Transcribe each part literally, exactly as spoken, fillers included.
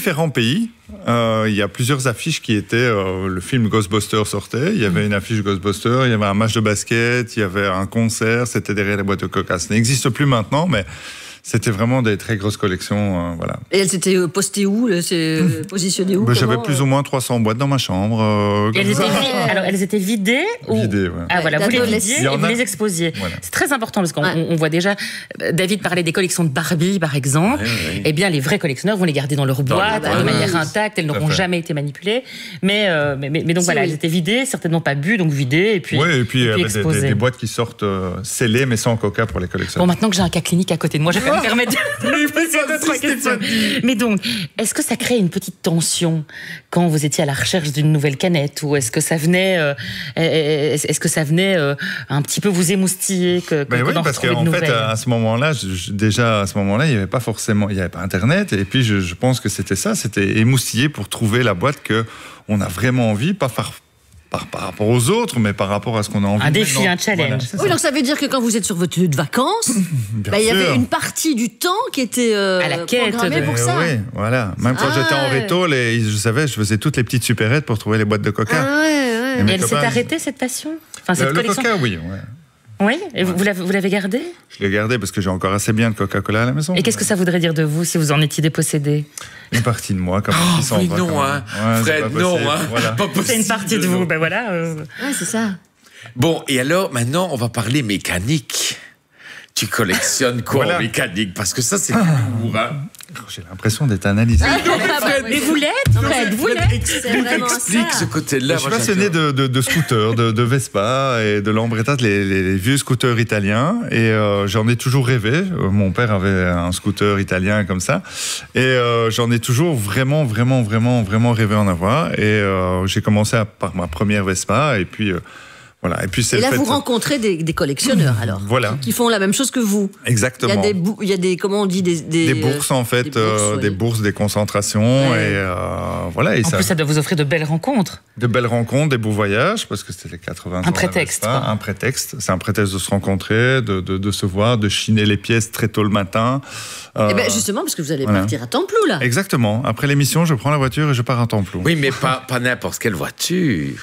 différents pays. Euh, il y a plusieurs affiches qui étaient... Euh, le film Ghostbusters sortait, il y avait une affiche Ghostbusters, il y avait un match de basket, il y avait un concert, c'était derrière les boîtes de Coca. Ça n'existe plus maintenant, mais... C'était vraiment des très grosses collections, euh, voilà. Et elles étaient postées où? C'est mmh. positionnées où? Ben, j'avais plus ou moins trois cents boîtes dans ma chambre. Euh, elles, étaient vi- alors, elles étaient vidées ou... Vidées, ouais. Ah voilà, vous les vidiez et vous les exposiez. Voilà. C'est très important parce qu'on ouais. on voit déjà, David parlait des collections de Barbie par exemple. Ouais, ouais. Eh bien, les vrais collectionneurs vont les garder dans leur boîte dans de manière intacte, elles n'auront jamais été manipulées. Mais, euh, mais, mais, mais donc si, voilà, oui. elles étaient vidées, certainement pas bues, donc vidées et puis Oui, et puis, et puis euh, des, des, des boîtes qui sortent euh, scellées mais sans Coca pour les collectionneurs. Bon, maintenant que j'ai un cas clinique à côté de moi, je vais me permettre de... Mais donc, est-ce que ça crée une petite tension quand vous étiez à la recherche d'une nouvelle canette, ou est-ce que ça venait, euh, est-ce que ça venait euh, un petit peu vous émoustiller que, que, ben que oui, d'en parce retrouver qu'en de nouvelles? fait, à ce moment-là, je, déjà à ce moment-là, il n'y avait pas forcément, il n'y avait pas Internet, et puis je, je pense que c'était ça, c'était émoustiller pour trouver la boîte que on a vraiment envie, pas faire. Par, par rapport aux autres, mais par rapport à ce qu'on a envie. Un défi, maintenant. un challenge. Voilà, oui, donc ça veut dire que quand vous êtes sur votre lieu de vacances, bah, il y avait une partie du temps qui était euh, à la quête programmée de... pour ça. Oui, voilà. Même quand ah, j'étais en réto, les, je savais, je faisais toutes les petites supérettes pour trouver les boîtes de Coca. Ah, ouais, ouais. Et, et elle s'est arrêtée, cette passion, enfin, cette le, collection. Le Coca, oui. Ouais. Oui, et vous, ouais. vous l'avez gardé? Je l'ai gardé parce que j'ai encore assez bien de Coca-Cola à la maison. Et qu'est-ce que ça voudrait dire de vous si vous en étiez dépossédé? Une partie de moi, comme oh, qui s'en oui, va. non, hein. Ouais, Fred, non, hein. Voilà. Pas possible. C'est une partie de vous, ben voilà. Euh... Ouais, c'est ça. Bon, et alors, maintenant, on va parler mécanique. Tu collectionnes quoi voilà. en mécanique? Parce que ça, c'est ah. lourd, hein. J'ai l'impression d'être analysé. Ah, non, mais, Fred, mais vous l'êtes, Fred, vous l'êtes. Explique ce côté-là. Je suis passionné de, de, de scooters, de, de Vespa et de Lambretta, les, les, les vieux scooters italiens. Et euh, j'en ai toujours rêvé. Mon père avait un scooter italien comme ça. Et euh, j'en ai toujours vraiment, vraiment, vraiment, vraiment rêvé en avoir. Et euh, j'ai commencé à, par ma première Vespa. Et puis... Euh, Voilà. Et, puis c'est et le là, fait vous rencontrez des, des collectionneurs, alors, voilà. qui, qui font la même chose que vous. Exactement. Il y a des, bou- il y a des comment on dit, des... Des, des bourses, en fait, des bourses, euh, oui. des, bourses des concentrations. Ouais. Et euh, voilà. Et en ça, plus, ça doit vous offrir de belles rencontres. De belles rencontres, des beaux voyages, parce que c'était les quatre-vingts ans. Un prétexte. Vespa, un prétexte. C'est un prétexte de se rencontrer, de, de, de se voir, de chiner les pièces très tôt le matin. Euh, et bien, justement, parce que vous allez voilà. partir à Templou, là. Exactement. Après l'émission, je prends la voiture et je pars à Templou. Oui, mais pas, pas n'importe quelle voiture.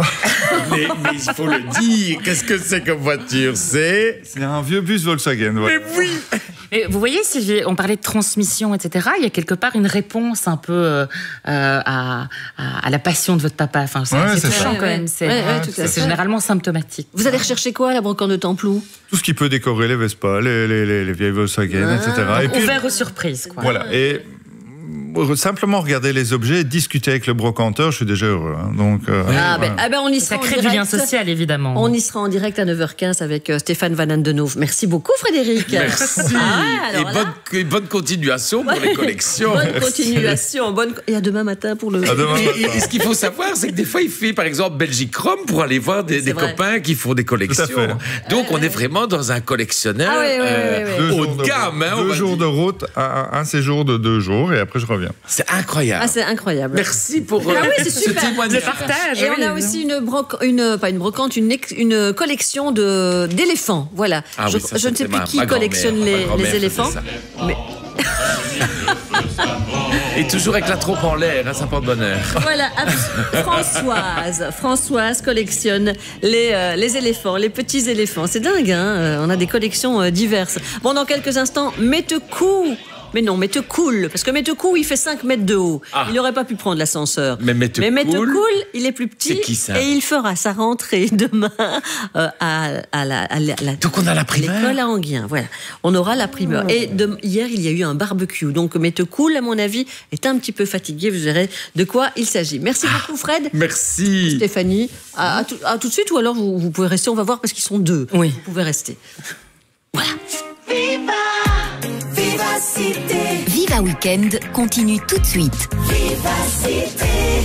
mais, mais il faut le dire. Qu'est-ce que c'est comme voiture? C'est c'est un vieux bus Volkswagen. Voilà. Mais oui. Mais vous voyez, si on parlait de transmission, et cetera, il y a quelque part une réponse un peu euh, à, à, à la passion de votre papa. Enfin, c'est, ouais, c'est c'est touchant ça. quand même. C'est, ouais, ouais, c'est, c'est généralement symptomatique. Vous allez rechercher quoi à la brocante de Templou? Tout ce qui peut décorer les Vespa, les, les, les, les vieilles Volkswagen, ah. et cetera. Et puis, ouvert aux surprises, quoi. Voilà. Et simplement regarder les objets, discuter avec le brocanteur, je suis déjà heureux. Hein. Donc, euh, ah, ben, ah ben on y sera ça crée du lien social, évidemment. On y sera en direct à neuf heures quinze avec euh, Stéphane Van Andenhove. Merci beaucoup, Frédéric. Merci. Ah, et bonne, là... bonne continuation pour les collections. Bonne continuation. Bonne... Et à demain matin pour le... À demain matin. Et, et ce qu'il faut savoir, c'est que des fois, il fait, par exemple, Belgique Rome pour aller voir des, des copains qui font des collections. Donc, on est vraiment dans un collectionneur ah, ouais, ouais, euh, ouais, ouais. haut de gamme. Hein, deux jours de route, un, un séjour de deux jours, et après, je reviens. C'est incroyable. Ah, c'est incroyable. Merci pour euh, ah oui, c'est ce témoignage. Le partage. Et oui, on a oui, aussi une, broc- une, pas une brocante, une, ex- une collection de, d'éléphants. Voilà. Ah, je oui, ça, je ne sais plus ma, qui ma collectionne les, les éléphants. Mais... Et toujours avec la trompe en l'air, hein, ça porte bonheur. Voilà, Françoise. Françoise collectionne les, euh, les éléphants, les petits éléphants. C'est dingue, hein, on a des collections euh, diverses. Bon, dans quelques instants, Mette-Cou. Mais non, Mette-Cool, parce que Mette-Cou, il fait cinq mètres de haut. Ah. Il n'aurait pas pu prendre l'ascenseur. Mais Mette-Cool, Mais Mette-Cool, il est plus petit. C'est qui ça? Et il fera sa rentrée demain euh, à, à, la, à, la, à la... Donc on a la primeur. L'école à Anguien, voilà. On aura la primeur. Oh. Et de, hier, il y a eu un barbecue. Donc Mette-Cool, à mon avis, est un petit peu fatigué. Vous verrez de quoi il s'agit. Merci ah. beaucoup, Fred. Merci. Stéphanie. À, à, tout, à tout de suite, ou alors vous, vous pouvez rester, on va voir, parce qu'ils sont deux. Oui. Vous pouvez rester. Voilà. Viva Vivacité. Viva Weekend continue tout de suite. Vivacité.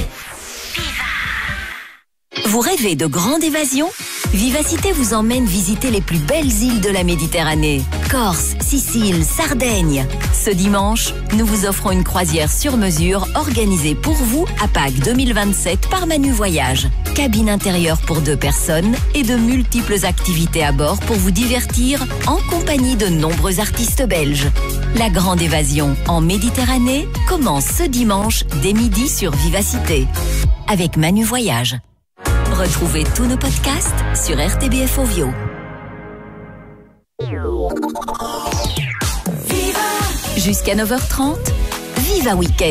Viva. Vous rêvez de grande évasion? Vivacité vous emmène visiter les plus belles îles de la Méditerranée. Corse, Sicile, Sardaigne. Ce dimanche, nous vous offrons une croisière sur mesure organisée pour vous à Pâques deux mille vingt-sept par Manu Voyage. Cabine intérieure pour deux personnes et de multiples activités à bord pour vous divertir en compagnie de nombreux artistes belges. La grande évasion en Méditerranée commence ce dimanche dès midi sur Vivacité. Avec Manu Voyage. Retrouvez tous nos podcasts sur R T B F Ovio. Jusqu'à neuf heures trente, Viva Week-end.